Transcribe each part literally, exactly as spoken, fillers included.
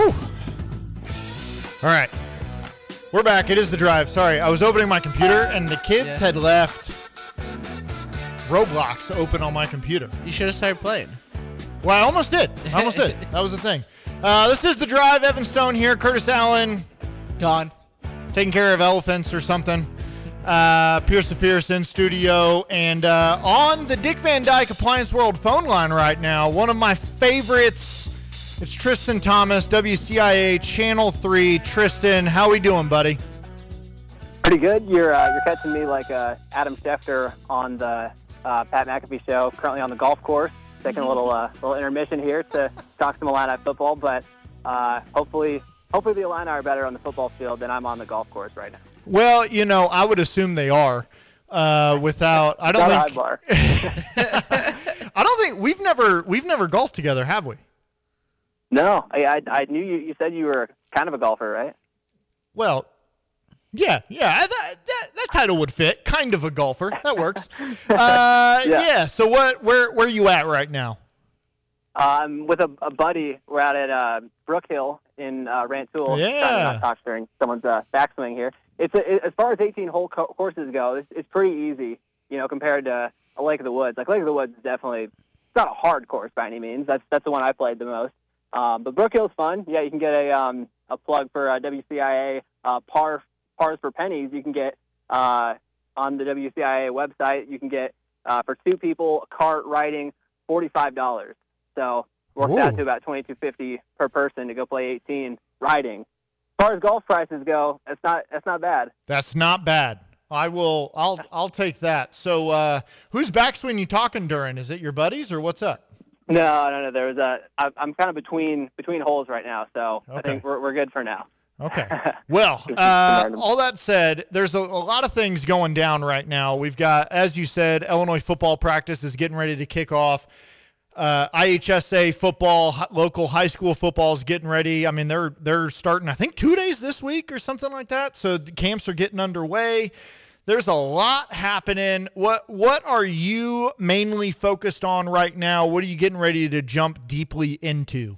Whew. All right. We're back. It is The Drive. Sorry, I was opening my computer, and the kids Yeah. had left Roblox open on my computer. You should have started playing. Well, I almost did. I almost did. That was the thing. Uh, this is The Drive. Evan Stone here. Curtis Allen. Gone. Taking care of elephants or something. Uh, Pierce the Fierce in studio. And uh, on the Dick Van Dyke Appliance World phone line right now, one of my favorites. It's Tristan Thomas, W C I A Channel three. Tristan, how we doing, buddy? Pretty good. You're uh, you're catching me like uh, Adam Schefter on the uh, Pat McAfee show. Currently on the golf course, taking a little uh, little intermission here to talk some Illini football. But uh, hopefully, hopefully the Illini are better on the football field than I'm on the golf course right now. Well, you know, I would assume they are. Uh, without, I don't Got a think. high bar. I don't think we've never we've never golfed together, have we? No, I, I I knew you. You said you were kind of a golfer, right? Well, yeah, yeah, that, that that title would fit. Kind of a golfer, that works. Uh, yeah. Yeah. So what? Where where are you at right now? Um, with a, a buddy, we're out at uh, Brook Hill in uh, Rantoul. Yeah. Trying to not talk during someone's uh, backswing here. It's a, it, as far as eighteen hole co- courses go, it's, it's pretty easy, you know, compared to a Lake of the Woods. Like Lake of the Woods is definitely, it's not a hard course by any means. That's that's the one I played the most. Um, but Brook Hill's fun. Yeah, you can get a um, a plug for uh, W C I A uh, par pars for pennies. You can get uh, on the W C I A website. You can get uh, for two people cart riding forty five dollars. So works Whoa. out to about twenty two fifty per person to go play eighteen riding. As far as golf prices go, that's not that's not bad. That's not bad. I will. I'll I'll take that. So uh, who's backswing you talking during? Is it your buddies or what's up? No, no, no. There's a. I, I'm kind of between between holes right now, so I Okay. think we're we're good for now. Okay. Well, uh, all that said, there's a, a lot of things going down right now. We've got, as you said, Illinois football practice is getting ready to kick off. Uh, I H S A football, hi- local high school football is getting ready. I mean, they're they're starting, I think, two days this week or something like that. So the camps are getting underway. There's a lot happening. What what are you mainly focused on right now? What are you getting ready to jump deeply into?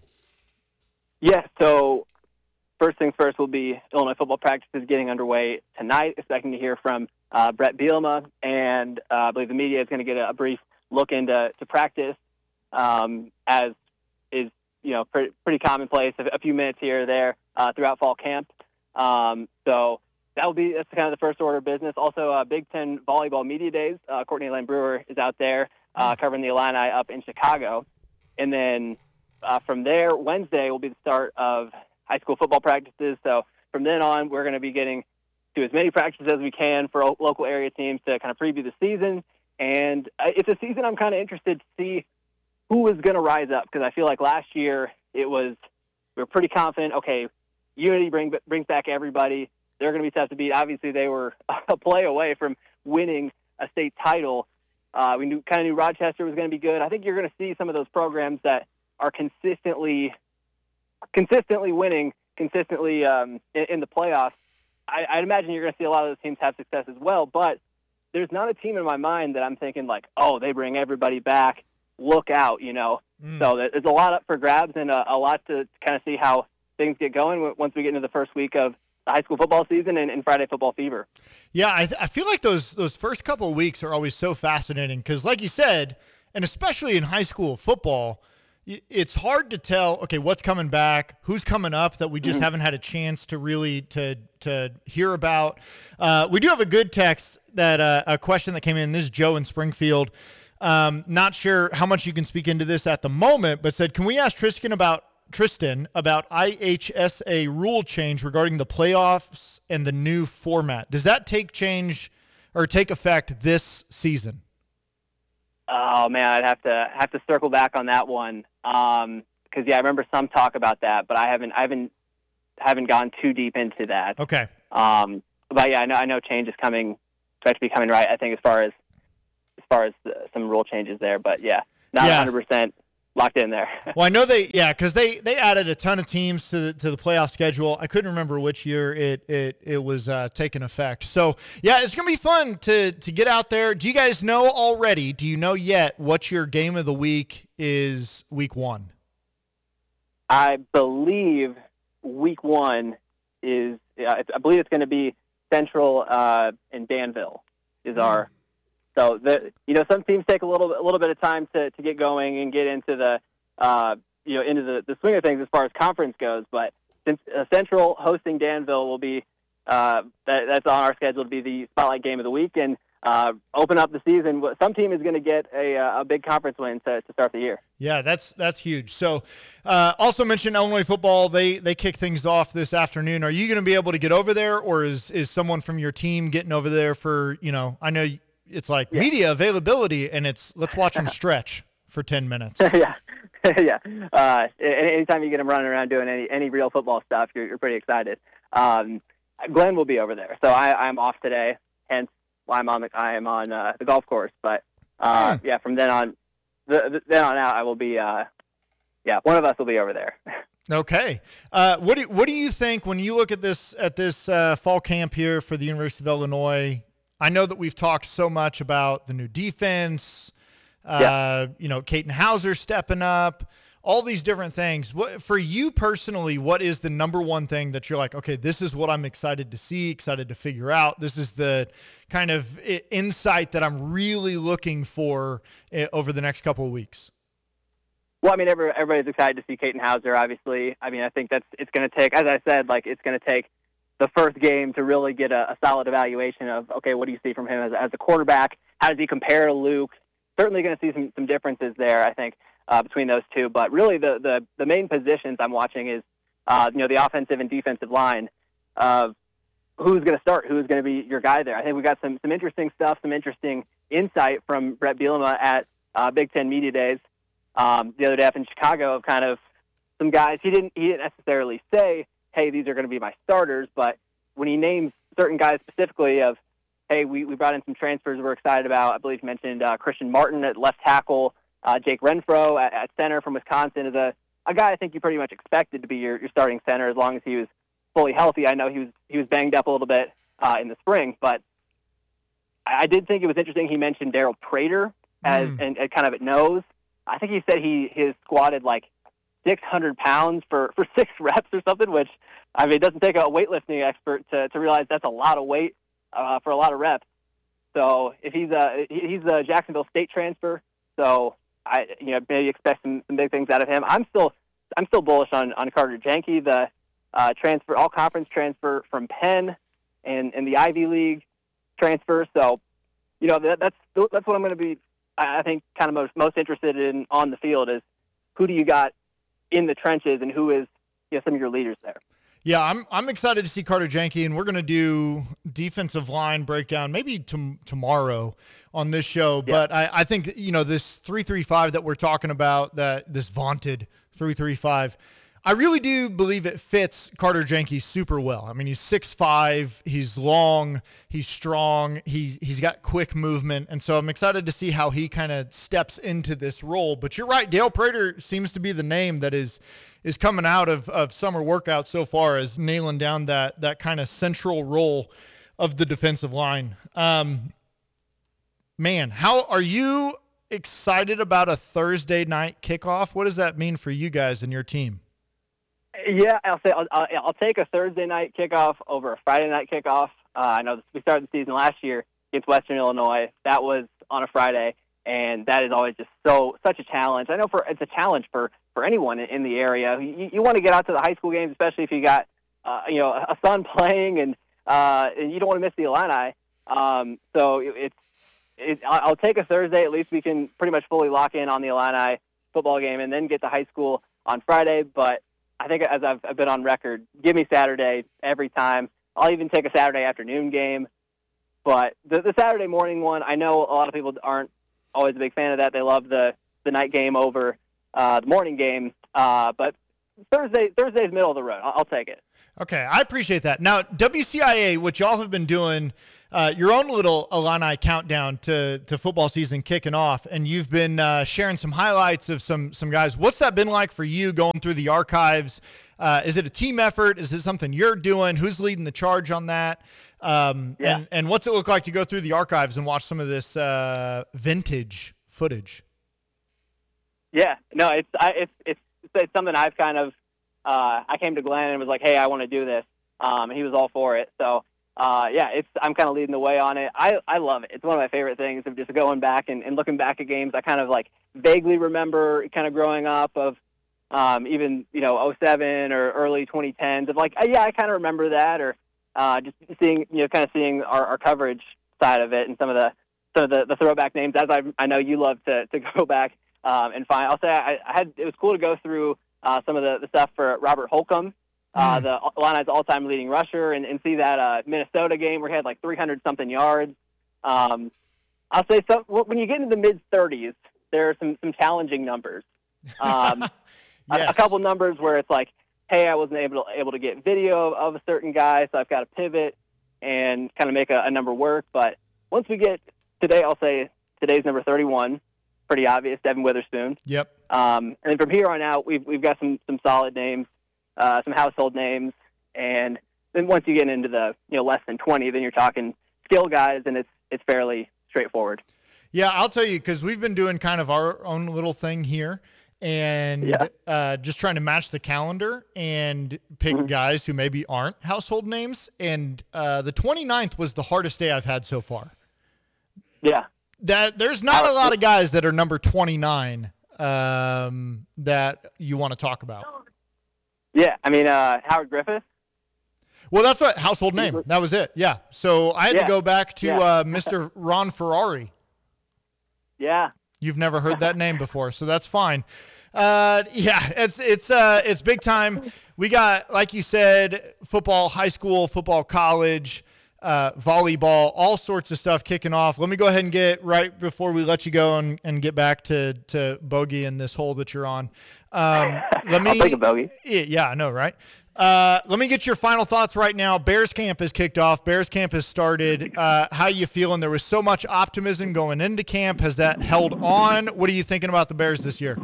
Yeah, so first things first will be Illinois football practices getting underway tonight. Expecting to hear from uh, Brett Bielema, and uh, I believe the media is going to get a, a brief look into to practice, um, as is you know pre- pretty commonplace. A, a few minutes here or there uh, throughout fall camp. Um, so that will be that's kind of the first order of business. Also, uh, Big Ten volleyball media days. Uh, Courtney Lane Brewer is out there uh, covering the Illini up in Chicago, and then uh, from there Wednesday will be the start of high school football practices. So from then on, we're going to be getting to as many practices as we can for o- local area teams to kind of preview the season. And uh, it's a season I'm kind of interested to see who is going to rise up, because I feel like last year it was we were pretty confident. Okay, Unity bring, brings back everybody. They're going to be tough to beat. Obviously, they were a play away from winning a state title. Uh, we knew kind of knew Rochester was going to be good. I think you're going to see some of those programs that are consistently consistently winning, consistently um, in, in the playoffs. I, I'd imagine you're going to see a lot of those teams have success as well, but there's not a team in my mind that I'm thinking like, oh, they bring everybody back, look out, you know. Mm. So there's a lot up for grabs, and a, a lot to kind of see how things get going once we get into the first week of the high school football season and, and Friday football fever. Yeah, I, th- I feel like those those first couple of weeks are always so fascinating because, like you said, and especially in high school football, y- it's hard to tell, okay, what's coming back, who's coming up that we just Mm-hmm. haven't had a chance to really to to hear about. Uh, we do have a good text, that uh, a question that came in. This is Joe in Springfield. Um, not sure how much you can speak into this at the moment, but said, can we ask Tristan about Tristan about I H S A rule change regarding the playoffs and the new format? Does that take change or take effect this season? Oh man, I'd have to have to circle back on that one. Um, because yeah, I remember some talk about that, but I haven't I haven't haven't gone too deep into that. Okay. Um, but yeah, I know I know change is coming, expect to be coming right. I think as far as as far as uh, some rule changes there, but yeah, not Yeah. one hundred percent locked in there. Well, I know they, yeah, because they, they added a ton of teams to the, to the playoff schedule. I couldn't remember which year it it, it was uh, taking effect. So, yeah, it's going to be fun to, to get out there. Do you guys know already, do you know yet what your game of the week is week one? I believe week one is, uh, I believe it's going to be Central uh, and Danville is our. So the you know some teams take a little a little bit of time to, to get going and get into the uh, you know into the, the swing of things as far as conference goes. But since uh, Central hosting Danville will be uh, that, that's on our schedule to be the spotlight game of the week and uh, open up the season. Some team is going to get a a big conference win to, to start the year. Yeah, that's that's huge. So, uh, also mentioned Illinois football. They they kick things off this afternoon. Are you going to be able to get over there, or is is someone from your team getting over there for you know? I know it's like yeah. media availability, and it's let's watch them stretch for ten minutes. yeah, yeah. Uh, anytime you get them running around doing any any real football stuff, you're you're pretty excited. Um, Glenn will be over there, so I, I'm off today. Hence, I'm on the I am on uh, the golf course. But uh, yeah, from then on. The, the, then on out, I will be, uh, yeah, one of us will be over there. Okay. Uh, what do what do you think when you look at this at this uh, fall camp here for the University of Illinois? I know that we've talked so much about the new defense, uh, yeah. you know, Katin Hauser stepping up, all these different things. What, for you personally, what is the number one thing that you're like, okay, this is what I'm excited to see, excited to figure out. This is the kind of insight that I'm really looking for over the next couple of weeks. Well, I mean, every, everybody's excited to see Katin Hauser, obviously. I mean, I think that's it's going to take, as I said, like it's going to take the first game to really get a, a solid evaluation of, okay, what do you see from him as, as a quarterback? How does he compare to Luke? Certainly going to see some, some differences there, I think. Uh, between those two, but really the, the, the main positions I'm watching is, uh, you know, the offensive and defensive line of who's going to start, who's going to be your guy there. I think we got some some interesting stuff, some interesting insight from Brett Bielema at uh, Big Ten Media Days um, the other day up in Chicago of kind of some guys. He didn't he didn't necessarily say, hey, these are going to be my starters, but when he names certain guys specifically of, hey, we, we brought in some transfers we're excited about. I believe he mentioned uh, Christian Martin at left tackle. Uh, Jake Renfro at, at center from Wisconsin is a, a guy I think you pretty much expected to be your, your starting center as long as he was fully healthy. I know he was he was banged up a little bit uh, in the spring, but I, I did think it was interesting he mentioned Daryl Prater as mm. and, and kind of at nose. I think he said he his squatted like six hundred pounds for, for six reps or something, which, I mean, it doesn't take a weightlifting expert to, to realize that's a lot of weight uh, for a lot of reps. So if he's a, he's a Jacksonville State transfer, so I, you know, maybe expect some, some big things out of him. I'm still, I'm still bullish on, on Carter Jenke, the uh, transfer, all conference transfer from Penn, and, and the Ivy League transfer. So, you know, that, that's that's what I'm going to be, I think, kind of most most interested in on the field is who do you got in the trenches and who is, you know, some of your leaders there. Yeah, I'm I'm excited to see Carter Jenke, and we're going to do defensive line breakdown maybe t- tomorrow on this show. Yeah. But I, I think, you know, this three three five that we're talking about, that this vaunted three three five, I really do believe it fits Carter Jenke super well. I mean, he's six five, he's long, he's strong, he, he's got quick movement, and so I'm excited to see how he kind of steps into this role. But you're right, Dale Prater seems to be the name that is is coming out of, of summer workouts so far as nailing down that that kind of central role of the defensive line. Um, man, how are you excited about a Thursday night kickoff? What does that mean for you guys and your team? Yeah, I'll say I'll, I'll, I'll take a Thursday night kickoff over a Friday night kickoff. Uh, I know we started the season last year against Western Illinois. That was on a Friday, and that is always just so such a challenge. I know for it's a challenge for, for anyone in, in the area. You, you want to get out to the high school games, especially if you got uh, you know a son playing, and uh, and you don't want to miss the Illini. Um, so it, it's it, I'll take a Thursday. At least we can pretty much fully lock in on the Illini football game, and then get to high school on Friday. But I think, as I've, I've been on record, give me Saturday every time. I'll even take a Saturday afternoon game. But the, the Saturday morning one, I know a lot of people aren't always a big fan of that. They love the, the night game over uh, the morning game. Uh, but Thursday Thursday's middle of the road. I'll, I'll take it. Okay, I appreciate that. Now, W C I A, what y'all have been doing, uh, your own little Illini countdown to, to football season kicking off, and you've been uh, sharing some highlights of some some guys. What's that been like for you going through the archives? Uh, is it a team effort? Is it something you're doing? Who's leading the charge on that? Um, yeah. and, and what's it look like to go through the archives and watch some of this uh, vintage footage? Yeah, no, it's I, it's it's it's something I've kind of uh, I came to Glenn and was like, hey, I want to do this. Um, and he was all for it. So, uh, yeah, it's I'm kind of leading the way on it. I, I love it. It's one of my favorite things of just going back and, and looking back at games. I kind of like vaguely remember kind of growing up of um, even, you know, oh seven or early twenty tens of like, uh, yeah, I kind of remember that, or uh, just seeing, you know, kind of seeing our, our coverage side of it and some of the some of the, the throwback names, as I, I know you love to, to go back um, and find. I'll say I, I had it was cool to go through uh, some of the, the stuff for Robert Holcomb, uh, mm. the Illini's all-time leading rusher, and, and see that uh, Minnesota game where he had like three hundred something yards. Um, I'll say so, when you get into the mid thirties, there are some some challenging numbers. Um, yes. a, a couple numbers where it's like, hey, I wasn't able to, able to get video of, of a certain guy, so I've got to pivot and kind of make a, a number work. But once we get today, I'll say today's number thirty-one, pretty obvious, Devin Witherspoon. Yep. Um, and then from here on out, we've we've got some some solid names, uh, some household names, and then once you get into the you know less than twenty, then you're talking skill guys, and it's it's fairly straightforward. Yeah, I'll tell you, because we've been doing kind of our own little thing here, and yeah. uh, just trying to match the calendar and pick mm-hmm. guys who maybe aren't household names. And uh, the twenty-ninth was the hardest day I've had so far. Yeah. That there's not a lot of guys that are number twenty-nine um, that you want to talk about. Yeah, I mean, uh, Howard Griffith. Well, that's what household name. That was it. Yeah. So I had yeah. to go back to yeah. uh, Mister Ron Ferrari. Yeah. You've never heard that name before, so that's fine. Uh, yeah, it's it's uh, it's big time. We got, like you said, football, high school, football, college, uh, volleyball, all sorts of stuff kicking off. Let me go ahead and get right before we let you go and, and get back to, to bogey and this hole that you're on. Um, let me, I'll take a bogey. Yeah, I know, right? Uh, let me get your final thoughts right now. Bears camp has kicked off. Bears camp has started. Uh, how you feeling? There was so much optimism going into camp. Has that held on? What are you thinking about the Bears this year?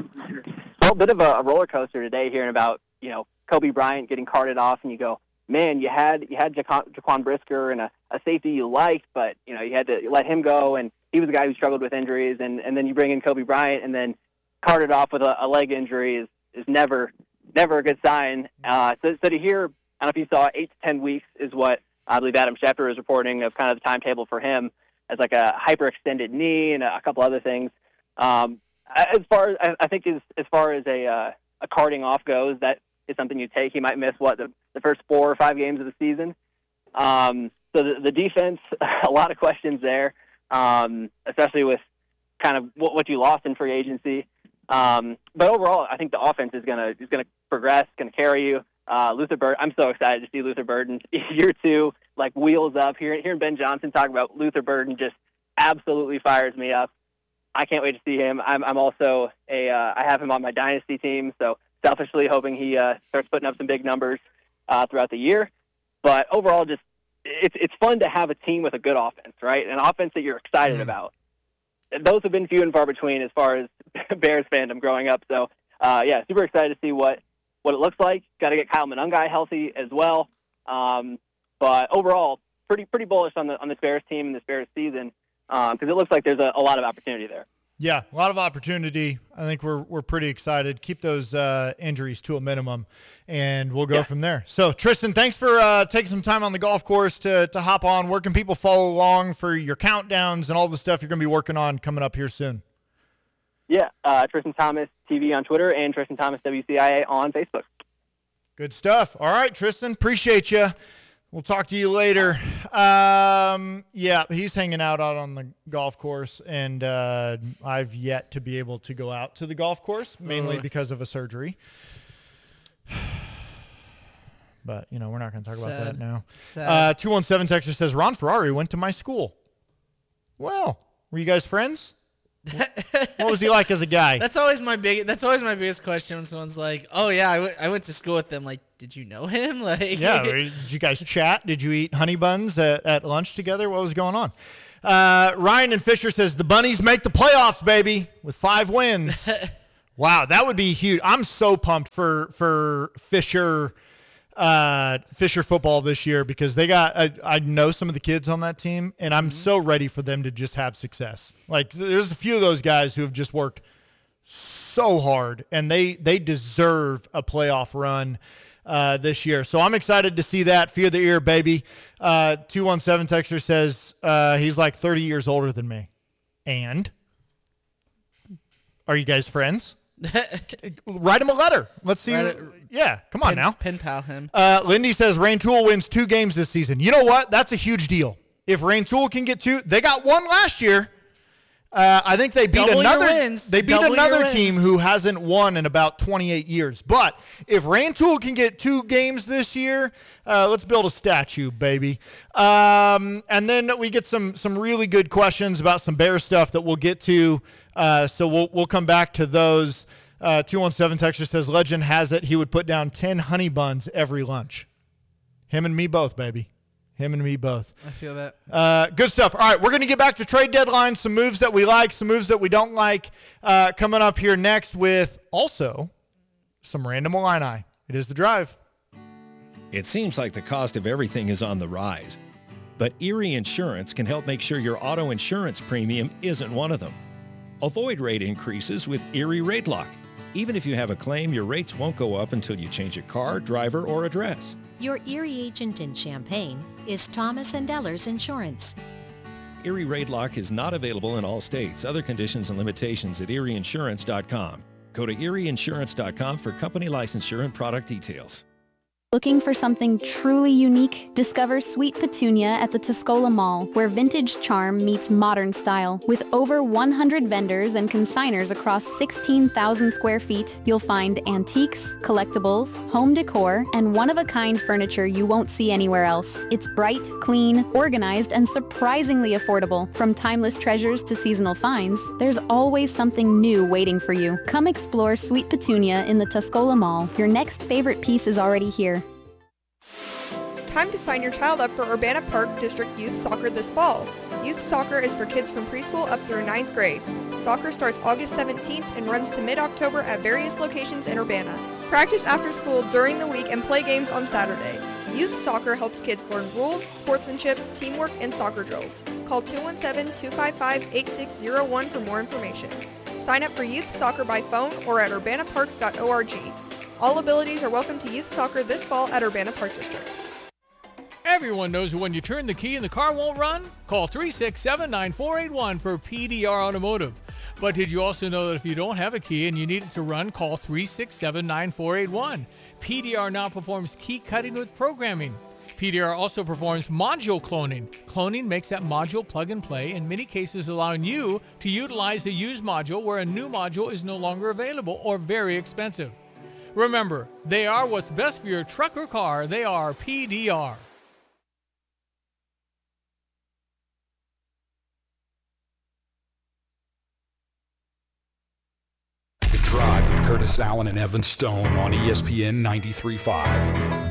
Well, a bit of a roller coaster today, hearing about you know Kobe Bryant getting carted off, and you go, man, you had you had Jaquan, Jaquan Brisker and a, a safety you liked, but you know you had to let him go, and he was a guy who struggled with injuries, and, and then you bring in Kobe Bryant, and then carted off with a, a leg injury is is never. Never a good sign. Uh, so, so to hear, I don't know if you saw, eight to ten weeks is what I believe Adam Schefter is reporting of kind of the timetable for him as like a hyperextended knee and a couple other things. Um, as far as I think as as far as a uh, a carting off goes, that is something you take. He might miss what the, the first four or five games of the season. Um, so the, the defense, a lot of questions there, um, especially with kind of what, what you lost in free agency. Um, but overall, I think the offense is gonna is gonna progress, gonna carry you. Uh, Luther Burden, I'm so excited to see Luther Burden year two, like wheels up. Here, hearing Ben Johnson talk about Luther Burden just absolutely fires me up. I can't wait to see him. I'm I'm also a uh, I have him on my dynasty team, so selfishly hoping he uh, starts putting up some big numbers uh, throughout the year. But overall, just it's it's fun to have a team with a good offense, right? An offense that you're excited mm-hmm. about. Those have been few and far between as far as Bears fandom growing up. So, uh, yeah, super excited to see what, what it looks like. Got to get Kyle Monangai healthy as well. Um, but overall, pretty pretty bullish on the on this Bears team and this Bears season because um, it looks like there's a, a lot of opportunity there. Yeah, a lot of opportunity. I think we're we're pretty excited. Keep those uh, injuries to a minimum, and we'll go yeah. from there. So, Tristan, thanks for uh, taking some time on the golf course to to hop on. Where can people follow along for your countdowns and all the stuff you're going to be working on coming up here soon? Yeah, uh, Tristan Thomas T V on Twitter and Tristan Thomas W C I A on Facebook. Good stuff. All right, Tristan, appreciate you. We'll talk to you later. Um, yeah, he's hanging out out on the golf course, and uh, I've yet to be able to go out to the golf course, mainly because of a surgery. But, you know, we're not going to talk Sad. about that now. Uh, two one seven Texas says, Ron Ferrari went to my school. Well, were you guys friends? What was he like as a guy? That's always my big. That's always my biggest question when someone's like, "Oh yeah, I, w- I went to school with them." Like, did you know him? Like, yeah. Did you guys chat? Did you eat honey buns at, at lunch together? What was going on? Uh, Ryan and Fisher says the Bunnies make the playoffs, baby, with five wins. Wow, that would be huge. I'm so pumped for for Fisher. Uh, Fisher football this year because they got, I, I know some of the kids on that team and I'm mm-hmm. so ready for them to just have success. Like there's a few of those guys who have just worked so hard, and they they deserve a playoff run uh, this year. So I'm excited to see that. Fear the ear, baby. Uh, two one seven texter says uh, he's like thirty years older than me. And are you guys friends? Write him a letter. Let's see. Write Who, yeah, come on Pen, now. pen pal him. Uh, Lindy says Rain Tool wins two games this season. You know what? That's a huge deal. If Rain Tool can get two, they got one last year. Uh, I think they beat Double another. your wins. They beat Double another your team wins. who hasn't won in about twenty-eight years. But if Rain Tool can get two games this year, uh, let's build a statue, baby. Um, and then we get some some really good questions about some Bear stuff that we'll get to. Uh, so we'll we'll come back to those. Uh, two one seven texture says legend has it he would put down ten honey buns every lunch. Him and me both, baby. Him and me both. I feel that. Uh, good stuff. All right, we're going to get back to trade deadline, some moves that we like, some moves that we don't like, uh, coming up here next with also some random Illini. It is The Drive. It seems like the cost of everything is on the rise, but Erie Insurance can help make sure your auto insurance premium isn't one of them. Avoid rate increases with Erie Rate Lock. Even if you have a claim, your rates won't go up until you change a car, driver, or address. Your Erie agent in Champaign is Thomas and Ellers Insurance. Erie Rate Lock is not available in all states. Other conditions and limitations at erie insurance dot com. Go to erie insurance dot com for company licensure and product details. Looking for something truly unique? Discover Sweet Petunia at the Tuscola Mall, where vintage charm meets modern style. With over one hundred vendors and consigners across sixteen thousand square feet, you'll find antiques, collectibles, home decor, and one-of-a-kind furniture you won't see anywhere else. It's bright, clean, organized, and surprisingly affordable. From timeless treasures to seasonal finds, there's always something new waiting for you. Come explore Sweet Petunia in the Tuscola Mall. Your next favorite piece is already here. Time to sign your child up for Urbana Park District Youth Soccer this fall. Youth Soccer is for kids from preschool up through ninth grade. Soccer starts August seventeenth and runs to mid-October at various locations in Urbana. Practice after school during the week and play games on Saturday. Youth Soccer helps kids learn rules, sportsmanship, teamwork, and soccer drills. Call two one seven, two five five, eight six zero one for more information. Sign up for Youth Soccer by phone or at urbana parks dot org. All abilities are welcome to Youth Soccer this fall at Urbana Park District. Everyone knows that when you turn the key and the car won't run, call three six seven, nine four eight one for P D R Automotive. But did you also know that if you don't have a key and you need it to run, call three six seven, nine four eight one. P D R now performs key cutting with programming. P D R also performs module cloning. Cloning makes that module plug and play, in many cases allowing you to utilize a used module where a new module is no longer available or very expensive. Remember, they are what's best for your truck or car. They are P D R. Drive with Curtis Allen and Evan Stone on E S P N ninety-three point five.